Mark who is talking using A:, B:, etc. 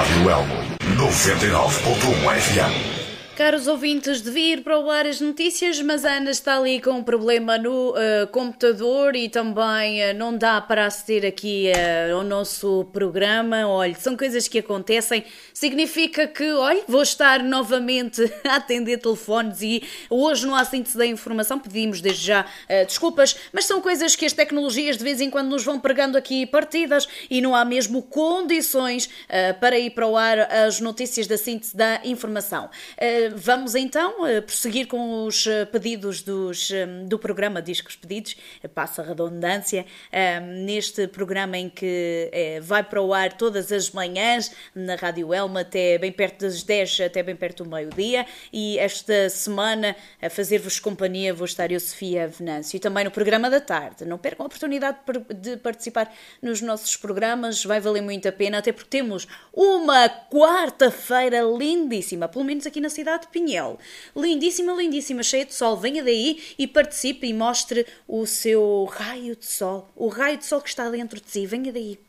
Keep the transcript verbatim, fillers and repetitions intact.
A: Rádio Elmo noventa e nove ponto um F M.
B: Caros ouvintes, devia ir para o ar as notícias, mas a Ana está ali com um problema no uh, computador e também uh, não dá para aceder aqui uh, ao nosso programa. Olha, são coisas que acontecem. Significa que, olha, vou estar novamente a atender telefones e hoje não há síntese da informação. Pedimos desde já uh, desculpas, mas são coisas que as tecnologias de vez em quando nos vão pregando aqui partidas e não há mesmo condições uh, para ir para o ar as notícias da síntese da informação. Uh, Vamos então uh, prosseguir com os uh, pedidos dos, um, do programa Discos Pedidos, passa a redundância, um, neste programa em que uh, vai para o ar todas as manhãs na Rádio Elma até bem perto das dez, até bem perto do meio-dia, e esta semana a fazer-vos companhia vou estar eu, Sofia Venâncio, e também no programa da tarde. Não percam a oportunidade de participar nos nossos programas, vai valer muito a pena, até porque temos uma quarta-feira lindíssima, pelo menos aqui na cidade de Pinhel. Lindíssima, lindíssima, cheia de sol. Venha daí e participe e mostre o seu raio de sol. O raio de sol que está dentro de si. Venha daí.